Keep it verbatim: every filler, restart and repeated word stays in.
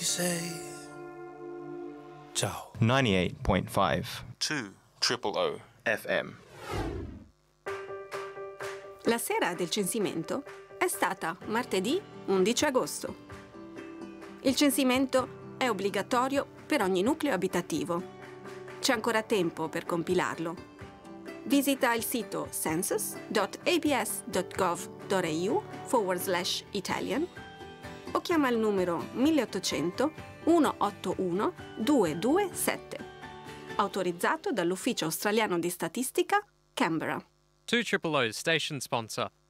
you say ciao. ninety-eight point five. two triple O F M. La sera del censimento è stata martedì undici agosto. Il censimento è obbligatorio per ogni nucleo abitativo. C'è ancora tempo per compilarlo. Visita il sito census.abs.gov.au forward slash Italian o chiama il numero milleottocento centottantuno duecentoventisette, autorizzato dall'Ufficio Australiano di Statistica, Canberra. two Triple O's station sponsor.